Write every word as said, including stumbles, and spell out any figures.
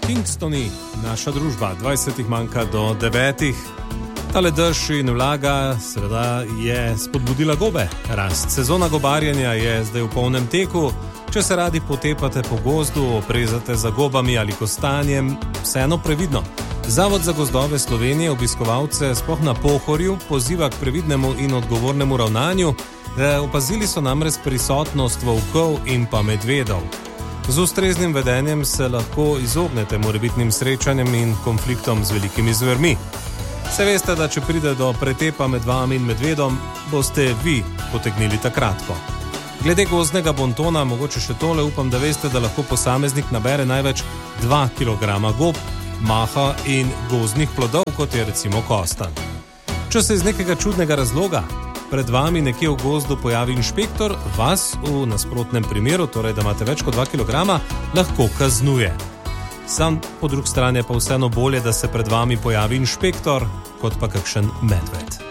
Kingstoni, naša družba, dvajset manjka do devetih. Tale dež in vlaga seveda je spodbudila gobe. Rast sezona gobarjenja je zdaj v polnem teku. Če se radi potepate po gozdu, oprezate za gobami ali kostanjem, vseeno previdno. Zavod za gozdove Slovenije obiskovalce sploh na Pohorju poziva k previdnemu in odgovornemu ravnanju. Opazili so namreč prisotnost volkov in pa medvedov. Z ustreznim vedenjem se lahko izognete morebitnim srečanjem in konfliktom z velikimi zvermi. Se veste, da če pride do pretepa med vami in medvedom, boste vi potegnili takratko. Glede gozdnega bontona, mogoče še tole, upam, da veste, da lahko posameznik nabere največ dva kilograma gob, maha in gozdnih plodov, kot je recimo kostan. Če se iz nekega čudnega razloga pred vami nekje v gozdu pojavi inšpektor, vas v nasprotnem primeru, torej da imate več kot dva kilograma, lahko kaznuje. Sam po drugi strani pa vseeno bolje, da se pred vami pojavi inšpektor, kot pa kakšen medved.